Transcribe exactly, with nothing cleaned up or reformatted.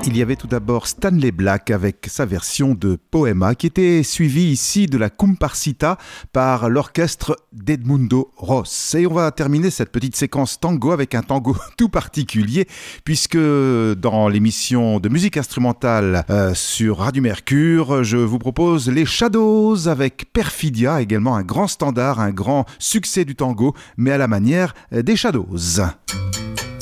Il y avait tout d'abord Stanley Black avec sa version de Poema qui était suivie ici de la Comparsita par l'orchestre d'Edmundo Ross. Et on va terminer cette petite séquence tango avec un tango tout particulier puisque dans l'émission de musique instrumentale euh, sur Radio Mercure, je vous propose les Shadows avec Perfidia, également un grand standard, un grand succès du tango, mais à la manière des Shadows.